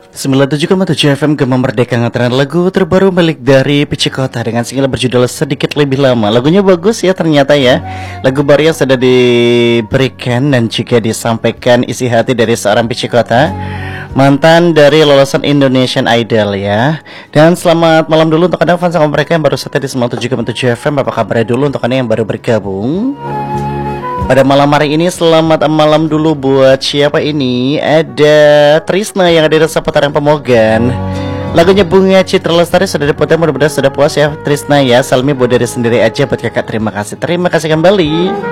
97,7 FM Gema Merdeka nganterin lagu terbaru milik dari Pici Kota dengan single berjudul Sedikit Lebih Lama. Lagunya bagus ya ternyata ya. Lagu baru yang sudah diberikan dan juga disampaikan isi hati dari seorang Pici Kota, mantan dari lulusan Indonesian Idol ya. Dan selamat malam dulu untuk Anda fans sama mereka yang baru setia di 97,7 FM. Apa kabar dulu untuk Anda yang baru bergabung pada malam hari ini? Selamat malam dulu buat siapa ini? Ada Trisna yang ada di seputaran Pemogan. Lagunya Bunga Citra Lestari sudah diputar, mudah-mudahan sudah puas ya Trisna ya. Salmi buat diri sendiri aja buat kakak, terima kasih kembali.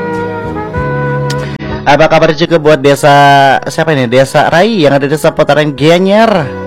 Apa kabar juga buat desa siapa ini? Desa Rai yang ada di seputaran Gianyar.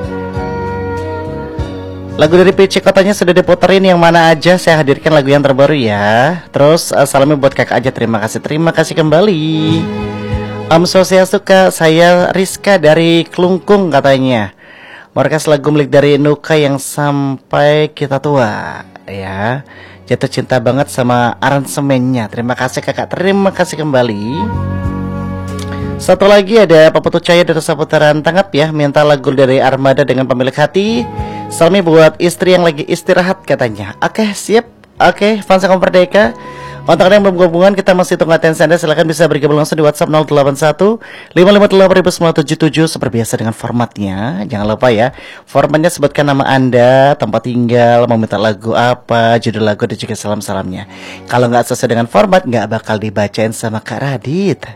Lagu dari PC Kotanya sudah diputerin, yang mana aja saya hadirkan lagu yang terbaru ya. Terus salamnya buat kakak aja, terima kasih kembali. Om Swastiastu, saya Rizka dari Klungkung katanya. Mereka lagu milik dari Nuka yang sampai kita tua ya. Jatuh cinta banget sama aransemennya. Terima kasih kakak, terima kasih kembali. Satu lagi ada Pak Putu Cahaya dari seputaran Tanggap ya, minta lagu dari Armada dengan Pemilik Hati. Salmi buat istri yang lagi istirahat katanya. Oke, siap. Oke, fans Gema Merdeka, untuk yang belum gabungan, kita masih tunggu atensi Anda. Silahkan bisa bergabung langsung di WhatsApp 081 558 977 seperti biasa dengan formatnya. Jangan lupa ya, formatnya sebutkan nama Anda, tempat tinggal, mau minta lagu apa, judul lagu, dan juga salam-salamnya. Kalau nggak sesuai dengan format, nggak bakal dibacain sama Kak Radit.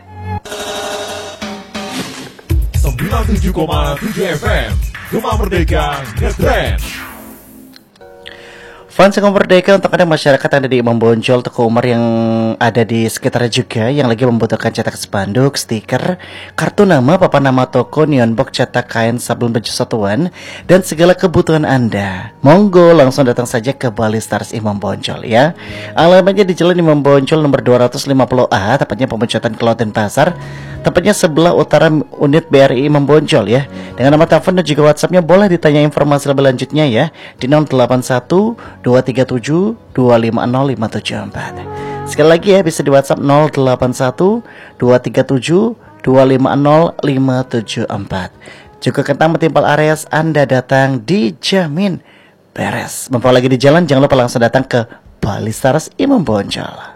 97,7 FM Gema Merdeka Ngetrend. Fans Gema Merdeka, untuk Anda masyarakat yang ada di Imam Bonjol, Teguh Umar yang ada di sekitarnya juga, yang lagi membutuhkan cetak spanduk, stiker, kartu nama, papan nama toko, neon box, cetak kain, sablon baju satuan, dan segala kebutuhan Anda, monggo langsung datang saja ke Bali Stars Imam Bonjol ya. Alamatnya di Jalan Imam Bonjol nomor 250A, tepatnya Pemecotan Kelautan Pasar, tepatnya sebelah utara unit BRI Imam Bonjol ya. Dengan nomor telepon dan juga WhatsAppnya boleh ditanya informasi lebih lanjutnya ya di 081 237 250 574. Sekali lagi ya, bisa di WhatsApp 081 237 250 574. Juga kentang metimpal Aries, Anda datang dijamin beres. Mumpung lagi di jalan, jangan lupa langsung datang ke Bali Stars Imam Bonjol.